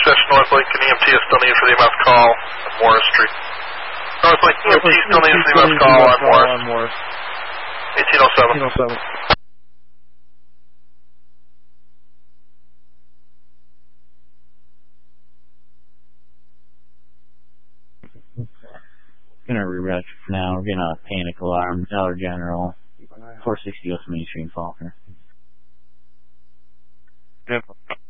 Session North Lincoln EMT is still needed for the EMS call on Morris Street. North Lincoln EMT still needed for the EMS call on Morris. 1807. 1807. Gonna reroute for now. We're getting a panic alarm. Dollar General. 460 West Main Street, Faulkner. Yep.